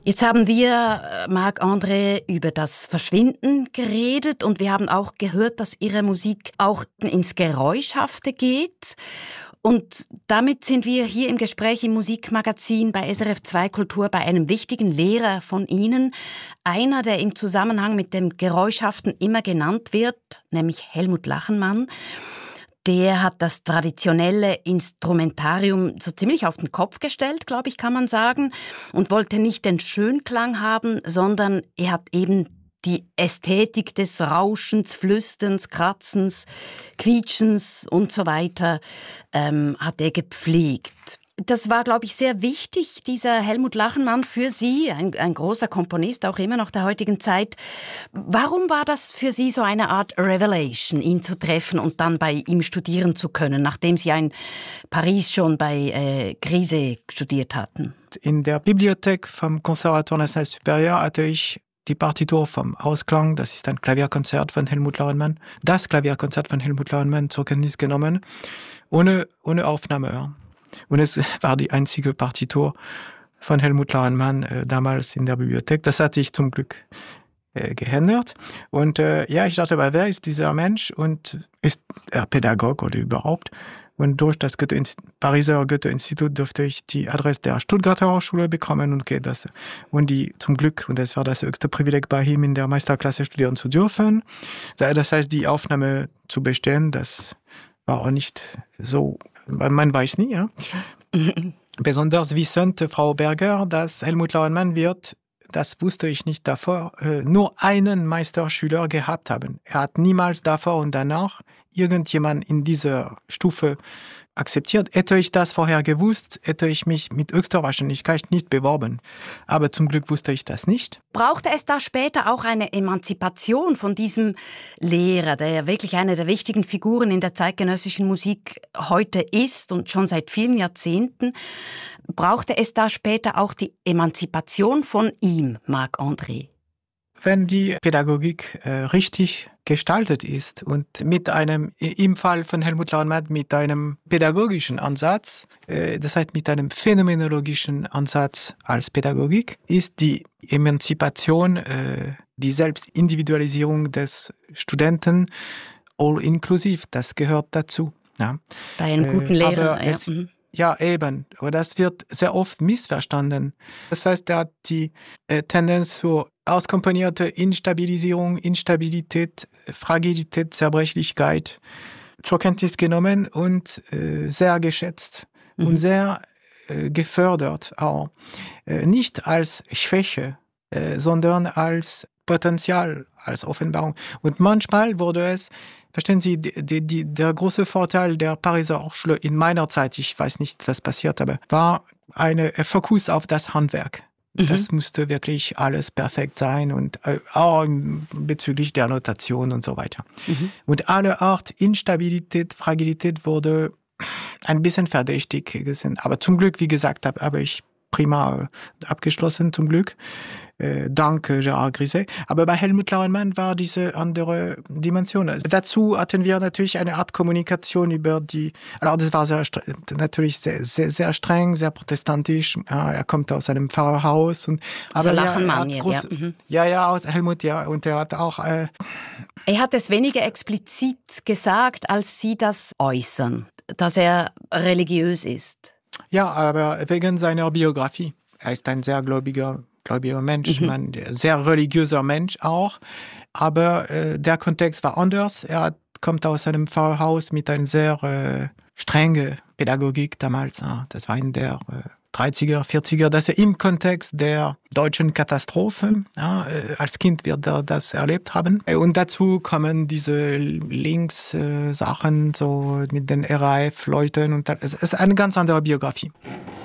Jetzt haben wir, Marc-André, über das Verschwinden geredet und wir haben auch gehört, dass Ihre Musik auch ins Geräuschhafte geht. Und damit sind wir hier im Gespräch im Musikmagazin bei SRF 2 Kultur bei einem wichtigen Lehrer von Ihnen. Einer, der im Zusammenhang mit dem Geräuschhaften immer genannt wird, nämlich Helmut Lachenmann. Der hat das traditionelle Instrumentarium so ziemlich auf den Kopf gestellt, glaube ich, kann man sagen, und wollte nicht den Schönklang haben, sondern er hat eben die Ästhetik des Rauschens, Flüsterns, Kratzens, Quietschens und so weiter hat er gepflegt. Das war, glaube ich, sehr wichtig, dieser Helmut Lachenmann für Sie, ein großer Komponist, auch immer noch der heutigen Zeit. Warum war das für Sie so eine Art Revelation, ihn zu treffen und dann bei ihm studieren zu können, nachdem Sie in Paris schon bei Grise studiert hatten? In der Bibliothek vom Conservatoire National Supérieur hatte ich die Partitur vom Ausklang, das ist ein Klavierkonzert von Helmut Lachenmann, das Klavierkonzert von Helmut Lachenmann zur Kenntnis genommen, ohne Aufnahme. Und es war die einzige Partitur von Helmut Lachenmann damals in der Bibliothek. Das hatte ich zum Glück geändert. Und ich dachte, wer ist dieser Mensch und ist er Pädagog oder überhaupt? Und durch das Pariser Goethe-Institut durfte ich die Adresse der Stuttgarter Hochschule bekommen und die zum Glück, und das war das höchste Privileg bei ihm, in der Meisterklasse studieren zu dürfen. Das heißt, die Aufnahme zu bestehen, das war auch nicht so, man weiß nie, ja. Besonders wissend Frau Berger, dass Helmut Lachenmann wird, das wusste ich nicht davor, nur einen Meisterschüler gehabt haben. Er hat niemals davor und danach irgendjemand in dieser Stufe akzeptiert. Hätte ich das vorher gewusst, hätte ich mich mit höchster Wahrscheinlichkeit nicht beworben. Aber zum Glück wusste ich das nicht. Brauchte es da später auch eine Emanzipation von diesem Lehrer, der ja wirklich eine der wichtigen Figuren in der zeitgenössischen Musik heute ist und schon seit vielen Jahrzehnten? Brauchte es da später auch die Emanzipation von ihm, Marc-André? Wenn die Pädagogik richtig gestaltet ist und im Fall von Helmut Lachenmann mit einem pädagogischen Ansatz, das heißt mit einem phänomenologischen Ansatz als Pädagogik, ist die Emanzipation, die Selbstindividualisierung des Studenten all-inklusiv, das gehört dazu. Ja. Bei einem guten Lehrer, Ja, eben. Aber das wird sehr oft missverstanden. Das heißt, er hat die Tendenz zur auskomponierte Instabilität, Fragilität, Zerbrechlichkeit zur Kenntnis genommen und sehr geschätzt und sehr gefördert auch. Nicht als Schwäche, sondern als Potenzial, als Offenbarung. Und manchmal wurde es, verstehen Sie, der große Vorteil der Pariser Hochschule in meiner Zeit, ich weiß nicht, was passiert, aber war ein Fokus auf das Handwerk. Das musste wirklich alles perfekt sein und auch bezüglich der Notation und so weiter. Und alle Art Instabilität, Fragilität wurde ein bisschen verdächtig gesehen. Aber zum Glück, wie gesagt, habe ich prima abgeschlossen, zum Glück. Dank Gérard Griset. Aber bei Helmut Lachenmann war diese andere Dimension. Dazu hatten wir natürlich eine Art Kommunikation über das war natürlich sehr streng, sehr protestantisch. Er kommt aus einem Pfarrerhaus. Also Lachenmann, aus Helmut, ja. Und er hat auch... Er hat es weniger explizit gesagt, als Sie das äußern, dass er religiös ist. Ja, aber wegen seiner Biografie. Er ist ein sehr gläubiger Mensch, ein sehr religiöser Mensch auch. Aber der Kontext war anders. Er kommt aus einem Pfarrhaus mit einer sehr strengen Pädagogik damals. Das war in der 30er, 40er. Das ist im Kontext der deutschen Katastrophe. Als Kind wird er das erlebt haben. Und dazu kommen diese Links-Sachen so mit den RAF-Leuten. Es ist eine ganz andere Biografie.